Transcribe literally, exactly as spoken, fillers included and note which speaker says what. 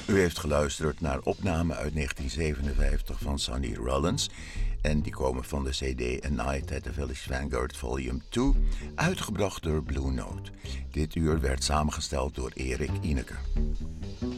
Speaker 1: U heeft geluisterd naar opnamen uit negentien zevenenvijftig van Sonny Rollins. En die komen van de cd A Night at the Village Vanguard Volume twee, uitgebracht door Blue Note. Dit uur werd samengesteld door Erik Ineke.